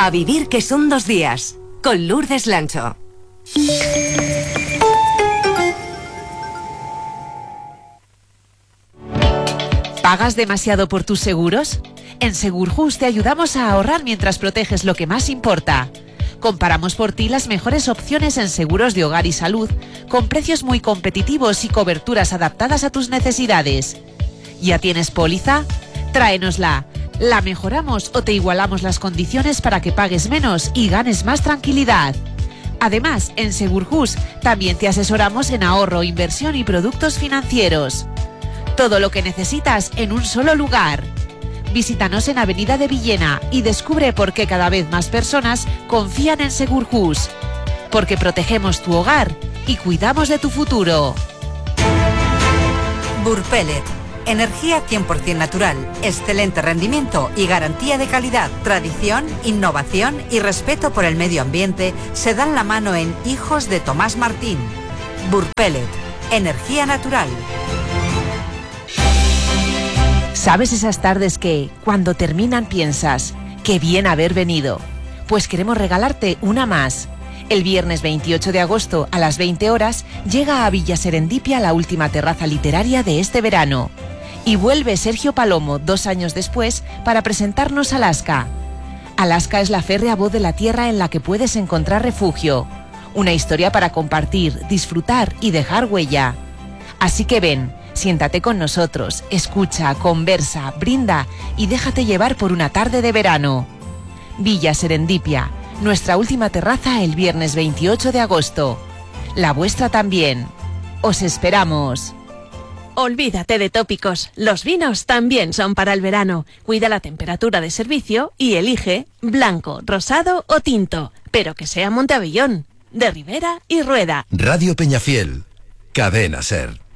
A vivir que son 2 días, con Lourdes Lancho. ¿Pagas demasiado por tus seguros? En Segurjus te ayudamos a ahorrar mientras proteges lo que más importa. Comparamos por ti las mejores opciones en seguros de hogar y salud, con precios muy competitivos y coberturas adaptadas a tus necesidades. ¿Ya tienes póliza? Tráenosla. La mejoramos o te igualamos las condiciones para que pagues menos y ganes más tranquilidad. Además, en Segurjus también te asesoramos en ahorro, inversión y productos financieros. Todo lo que necesitas en un solo lugar. Visítanos en Avenida de Villena y descubre por qué cada vez más personas confían en Segurjus. Porque protegemos tu hogar y cuidamos de tu futuro. Burpelet. Energía 100% natural, excelente rendimiento y garantía de calidad. Tradición, innovación y respeto por el medio ambiente se dan la mano en Hijos de Tomás Martín. Burpelet. Energía natural. ¿Sabes esas tardes que, cuando terminan, piensas, qué bien haber venido? Pues queremos regalarte una más. El viernes 28 de agosto a las 20 horas llega a Villa Serendipia la última terraza literaria de este verano. Y vuelve Sergio Palomo 2 años después para presentarnos Alaska. Alaska es la férrea voz de la tierra en la que puedes encontrar refugio. Una historia para compartir, disfrutar y dejar huella. Así que ven, siéntate con nosotros, escucha, conversa, brinda y déjate llevar por una tarde de verano. Villa Serendipia, nuestra última terraza el viernes 28 de agosto. La vuestra también. Os esperamos. Olvídate de tópicos, los vinos también son para el verano. Cuida la temperatura de servicio y elige blanco, rosado o tinto, pero que sea Monteavellón, de Ribera y Rueda. Radio Peñafiel, Cadena Ser.